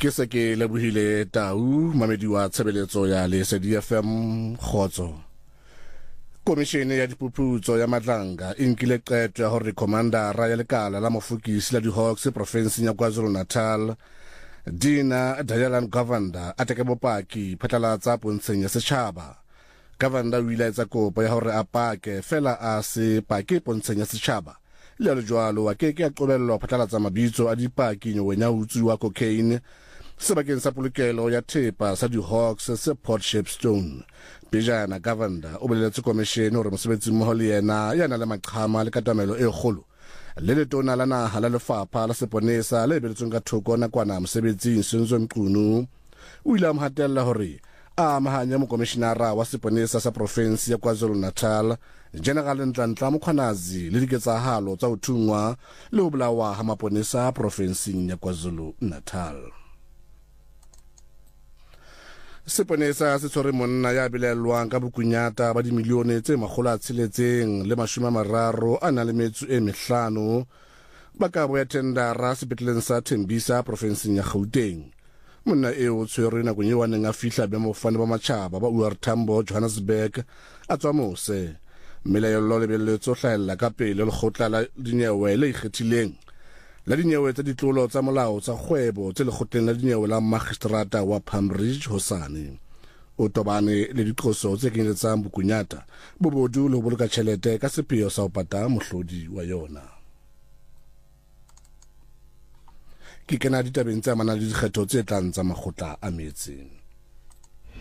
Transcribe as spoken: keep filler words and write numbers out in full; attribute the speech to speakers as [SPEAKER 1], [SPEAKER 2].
[SPEAKER 1] ke se ke lebohile Tau mamedi wa tshebeletso ya Lesedi F M Khotso. Komishene ya diphuputso ya Matlanga e nkile qeto ya hore komandara ya lekala la mofokisi la di-Hawks province ya KwaZulu-Natal Dina Dayalan Governor a teke bopaki phatlalatsa pontsheng ya setjhaba. Governor o ile a etsa kopo ya hore a pake fela a se pake pontsheng ya setjhaba. Le le jwalo wa keke a qobellwa phatlalatsa mabitso a dipaki nyowenya utsi wa cocaine sebakeng sa polokelo ya thepa sa di-Hawks se Port Shepstone. Pejana Governor o boleletse komishene hore mosebetsi mmoho le yena yana le maqhama le katamelo e kgolo le letona la naha la lefapha la seponesa le beletsweng ka thoko nakwana mosebetsing Senzo Mqunu o ile a mhatella hore a mahanya mokomishenara wa seponesa sa province ya KwaZulu-Natal General Nhlanhla Mkhwanazi le diketsahalo tsa ho thungwa le ho bolawa ha maponesa provinceng ya KwaZulu-Natal. Seponesa se tshwere monna ya belelwang ka bokunyata ba dimilione tse makgolo a tsheletseng le mashome a mararo a nang le metso e mehlano ba ka boya tendara sepetleleng sa Tembisa provinceng ya Gauteng. Monna eo tshwere nakong eo a neng a fihla boemafofane ba matjhaba ba O R Tambo Johannesburg a tswa mose. Melaelo le lebelletso hlahella ka pele lekgotla la dinyewe le ikgethileng la dinyewe tsa ditlolo tsa molao tsa kgwebo tse lekgotleng la dinyewe la magistrata wa Pambridge Hosane. O tobane le diqoso tse kenyeletsang bokunyata bobodu le ho boloka tjhelete ka sepheo sa ho pata mohlodi wa yona. Ke kena ditabeng tse amanang le dikgetho tse tlang tsa makgotla a metse.